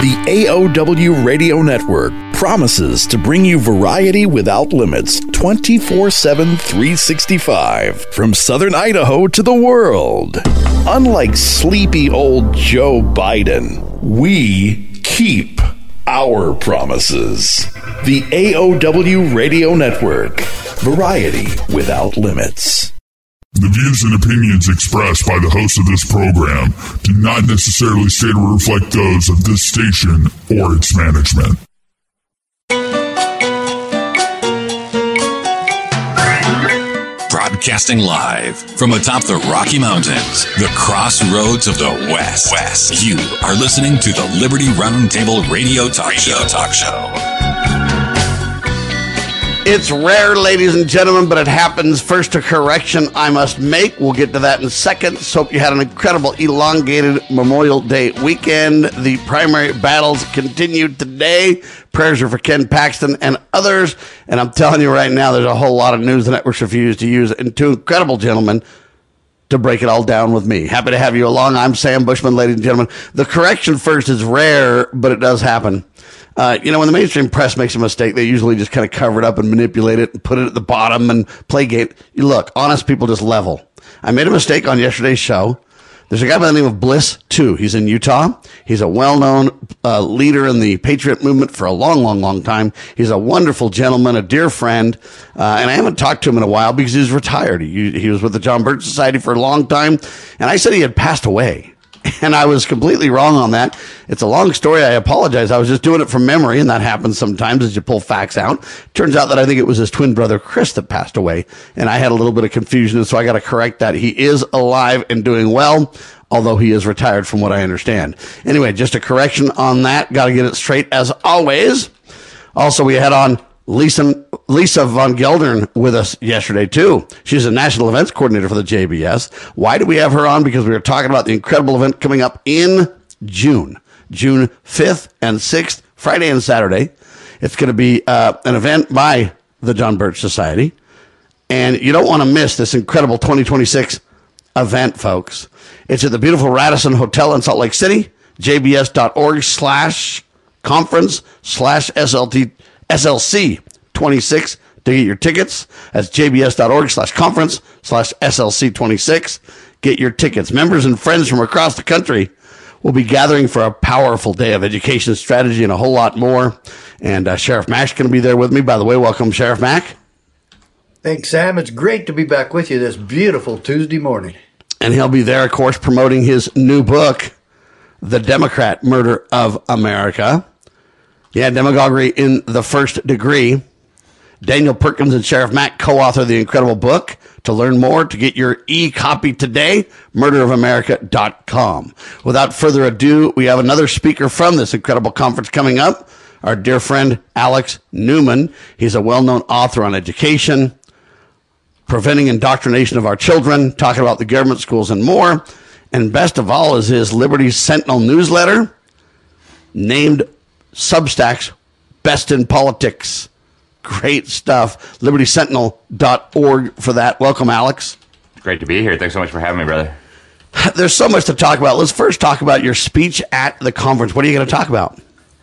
The AOW Radio Network promises to bring you variety without limits 24/7, 365 from Southern Idaho to the world. Unlike sleepy old Joe Biden, we keep our promises. The AOW Radio Network. Variety without limits. The views and opinions expressed by the host of this program do not necessarily state or reflect those of this station or its management. Broadcasting live from atop the Rocky Mountains, the crossroads of the West. You are listening to the Liberty Roundtable Radio Talk Show. It's rare, ladies and gentlemen, but it happens. First, a correction I must make. We'll get to that in seconds. Hope you had an incredible elongated Memorial Day weekend. The primary battles continued today. Prayers are for Ken Paxton and others. And I'm telling you right now, there's a whole lot of news the networks refuse to use. And two incredible gentlemen to break it all down with me. Happy to have you along. I'm Sam Bushman, ladies and gentlemen. The correction first is rare, but it does happen. When the mainstream press makes a mistake, they usually just kind of cover it up and manipulate it and put it at the bottom and play game. Look, honest people just level. I made a mistake on yesterday's show. There's a guy by the name of Bliss, too. He's in Utah. He's a well-known leader in the Patriot movement for a long, long, long time. He's a wonderful gentleman, a dear friend, and I haven't talked to him in a while because he's retired. He was with the John Birch Society for a long time, and I said he had passed away. And I was completely wrong on that. It's a long story. I apologize. I was just doing it from memory, and that happens sometimes as you pull facts out. Turns out that I think it was his twin brother, Chris, that passed away, and I had a little bit of confusion, and so I got to correct that. He is alive and doing well, although he is retired from what I understand. Anyway, just a correction on that. Got to get it straight as always. Also, we had on Lisa Von Geldern with us yesterday, too. She's a national events coordinator for the JBS. Why do we have her on? Because we were talking about the incredible event coming up in June 5th and 6th, Friday and Saturday. It's going to be an event by the John Birch Society. And you don't want to miss this incredible 2026 event, folks. It's at the beautiful Radisson Hotel in Salt Lake City, jbs.org/conference/SLC26 to get your tickets. That's jbs.org/conference/SLC26. Get your tickets. Members and friends from across the country will be gathering for a powerful day of education strategy and a whole lot more. And Sheriff Mack's going to be there with me. By the way, welcome, Sheriff Mack. Thanks, Sam. It's great to be back with you this beautiful Tuesday morning. And he'll be there, of course, promoting his new book, The Democrat Murder of America. Yeah, Demagoguery in the First Degree. Daniel Perkins and Sheriff Mack co-author the incredible book. To learn more, to get your e-copy today, murderofamerica.com. Without further ado, we have another speaker from this incredible conference coming up, our dear friend Alex Newman. He's a well-known author on education, preventing indoctrination of our children, talking about the government schools and more. And best of all is his Liberty Sentinel newsletter, named Substack's Best in Politics. Great stuff. LibertySentinel.org for that. Welcome, Alex. Great to be here. Thanks so much for having me, brother. There's so much to talk about. Let's first talk about your speech at the conference. What are you going to talk about?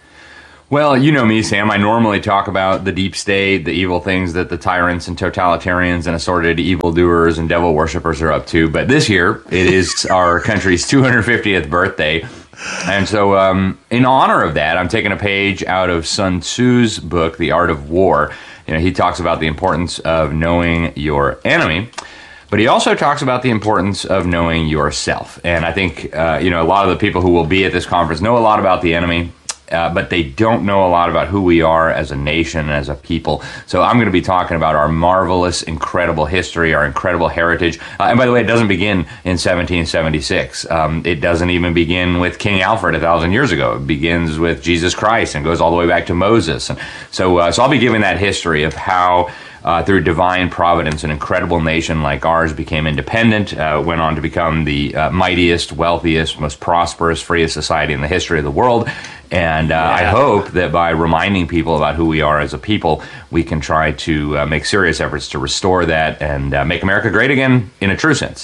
Well, you know me, Sam. I normally talk about the deep state, the evil things that the tyrants and totalitarians and assorted evildoers and devil worshippers are up to. But this year, it is our country's 250th birthday. And so in honor of that, I'm taking a page out of Sun Tzu's book, The Art of War. You know, he talks about the importance of knowing your enemy, but he also talks about the importance of knowing yourself. And I think, a lot of the people who will be at this conference know a lot about the enemy, but they don't know a lot about who we are as a nation and as a people. So I'm going to be talking about our marvelous, incredible history, our incredible heritage. And by the way, it doesn't begin in 1776. It doesn't even begin with King Alfred 1,000 years ago. It begins with Jesus Christ and goes all the way back to Moses. And so I'll be giving that history of how through divine providence, an incredible nation like ours became independent, went on to become the mightiest, wealthiest, most prosperous, freest society in the history of the world. And I hope that by reminding people about who we are as a people, we can try to make serious efforts to restore that and make America great again in a true sense.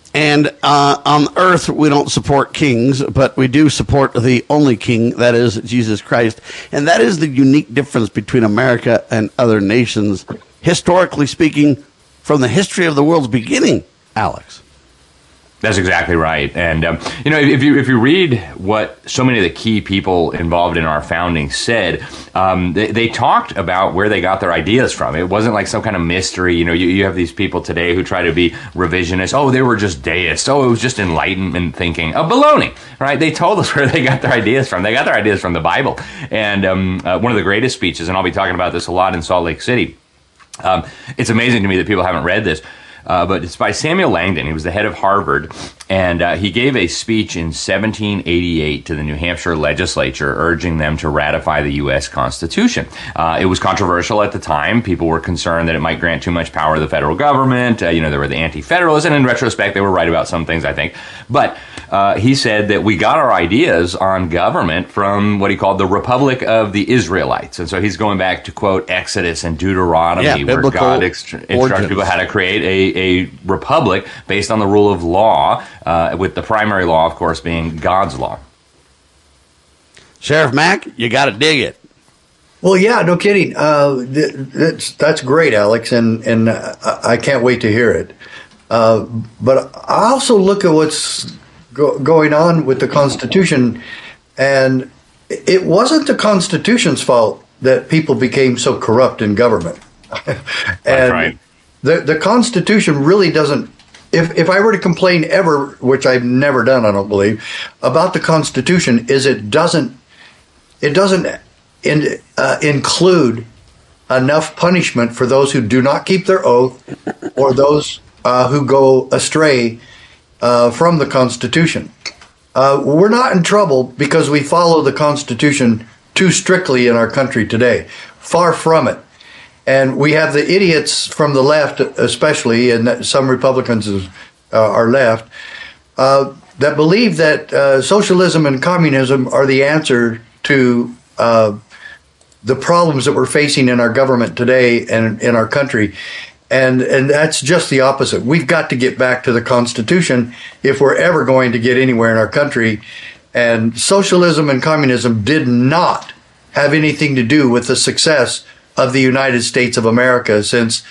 And on earth, we don't support kings, but we do support the only king, that is Jesus Christ. And that is the unique difference between America and other nations, historically speaking, from the history of the world's beginning, Alex. That's exactly right. And, if you read what so many of the key people involved in our founding said, they talked about where they got their ideas from. It wasn't like some kind of mystery. You have these people today who try to be revisionist. Oh, they were just deists. Oh, it was just Enlightenment thinking. Baloney, right? They told us where they got their ideas from. They got their ideas from the Bible. And one of the greatest speeches, and I'll be talking about this a lot in Salt Lake City, it's amazing to me that people haven't read this. But it's by Samuel Langdon. He was the head of Harvard, and he gave a speech in 1788 to the New Hampshire legislature urging them to ratify the U.S. Constitution. It was controversial at the time. People were concerned that it might grant too much power to the federal government. There were the anti-federalists, and in retrospect, they were right about some things, I think. But he said that we got our ideas on government from what he called the Republic of the Israelites. And so he's going back to, quote, Exodus and Deuteronomy, where God instructs people how to create a republic based on the rule of law, with the primary law, of course, being God's law. Sheriff Mack, you got to dig it. Well, yeah, no kidding. That's great, Alex, and I can't wait to hear it. But I also look at what's going on with the Constitution, and it wasn't the Constitution's fault that people became so corrupt in government. That's right. The Constitution really doesn't. If I were to complain ever, which I've never done, I don't believe, about the Constitution, is it doesn't include enough punishment for those who do not keep their oath or those who go astray from the Constitution. We're not in trouble because we follow the Constitution too strictly in our country today. Far from it. And we have the idiots from the left, especially, and some Republicans are left, that believe that socialism and communism are the answer to the problems that we're facing in our government today and in our country. And that's just the opposite. We've got to get back to the Constitution if we're ever going to get anywhere in our country. And socialism and communism did not have anything to do with the success of the United States of America since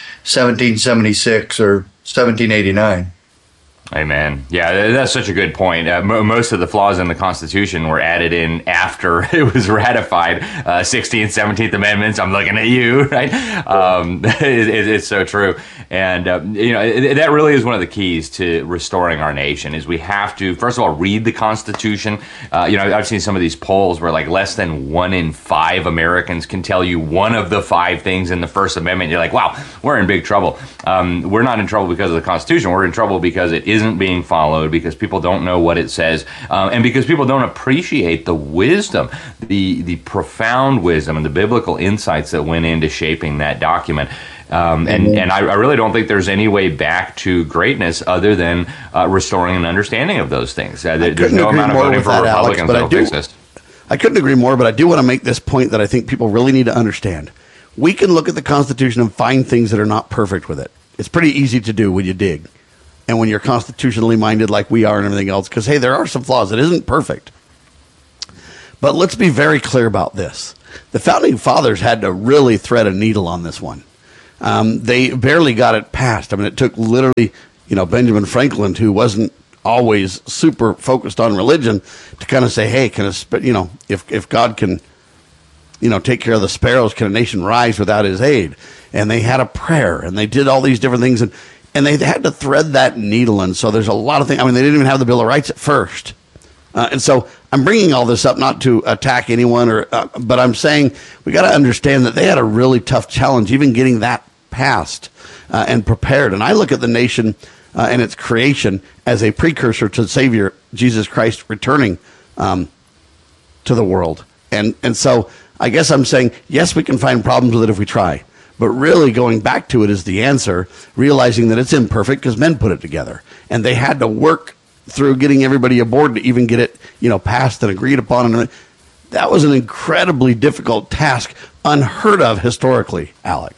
1776 or 1789. Amen. Yeah, that's such a good point. Most of the flaws in the Constitution were added in after it was ratified. 16th, 17th Amendments. I'm looking at you, right? It's so true. And, that really is one of the keys to restoring our nation is we have to, first of all, read the Constitution. I've seen some of these polls where like less than 1 in 5 Americans can tell you one of the 5 things in the First Amendment. You're like, wow, we're in big trouble. We're not in trouble because of the Constitution. We're in trouble because it isn't being followed, because people don't know what it says, and because people don't appreciate the wisdom, the profound wisdom and the biblical insights that went into shaping that document. And I really don't think there's any way back to greatness other than restoring an understanding of those things. There's no amount of voting for Republicans that'll fix this. I couldn't agree more, but I do want to make this point that I think people really need to understand. We can look at the Constitution and find things that are not perfect with it. It's pretty easy to do when you dig. And when you're constitutionally minded like we are and everything else, because, hey, there are some flaws. It isn't perfect. But let's be very clear about this. The Founding Fathers had to really thread a needle on this one. They barely got it passed. I mean, it took literally, Benjamin Franklin, who wasn't always super focused on religion, to kind of say, hey, if God can, take care of the sparrows, can a nation rise without his aid? And they had a prayer, and they did all these different things, and they had to thread that needle. And so there's a lot of things. I mean, they didn't even have the Bill of Rights at first. And so I'm bringing all this up not to attack anyone, but I'm saying we got to understand that they had a really tough challenge, even getting that passed and prepared. And I look at the nation and its creation as a precursor to the Savior, Jesus Christ, returning to the world. And so I guess I'm saying, yes, we can find problems with it if we try. But really going back to it is the answer, realizing that it's imperfect because men put it together. And they had to work through getting everybody aboard to even get it, passed and agreed upon. And that was an incredibly difficult task, unheard of historically, Alex.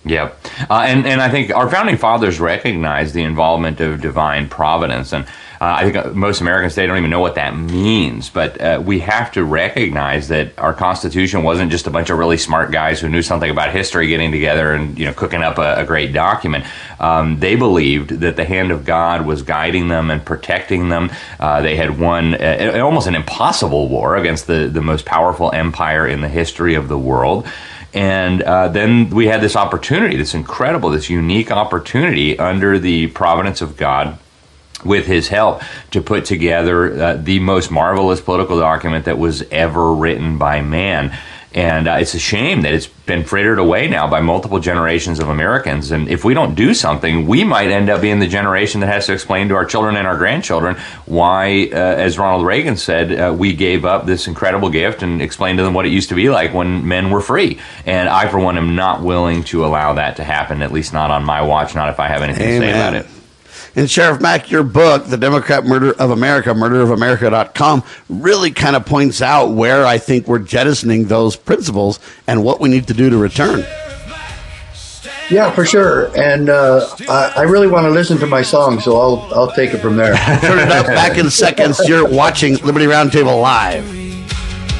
Yep. And I think our founding fathers recognized the involvement of divine providence. And I think most Americans today don't even know what that means. But we have to recognize that our Constitution wasn't just a bunch of really smart guys who knew something about history getting together and cooking up a great document. They believed that the hand of God was guiding them and protecting them. They had won almost an impossible war against the most powerful empire in the history of the world. And then we had this opportunity, this unique opportunity under the providence of God, with his help, to put together the most marvelous political document that was ever written by man. And it's a shame that it's been frittered away now by multiple generations of Americans. And if we don't do something, we might end up being the generation that has to explain to our children and our grandchildren why, as Ronald Reagan said, we gave up this incredible gift, and explain to them what it used to be like when men were free. And I, for one, am not willing to allow that to happen, at least not on my watch, not if I have anything to say about it. And Sheriff Mack, your book, The Democrat Murder of America, murderofamerica.com, really kind of points out where I think we're jettisoning those principles and what we need to do to return. Yeah, for sure. And I really want to listen to my song, so I'll take it from there. Turn it up. Back in seconds. You're watching Liberty Roundtable Live.